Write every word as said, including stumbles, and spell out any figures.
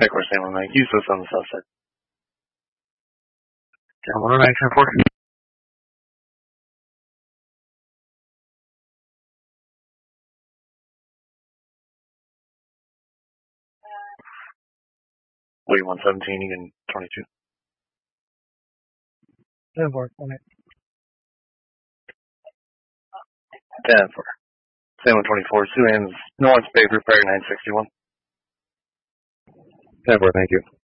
Echo Sam one Mike. Useless on the south side. Down one oh nine, ten four. Wait, one seventeen, you can twenty-two. ten four, one eight. ten four. Sam one twenty-four, Sioux Anne's North Bay, Group Fire nine sixty-one. ten four, thank you.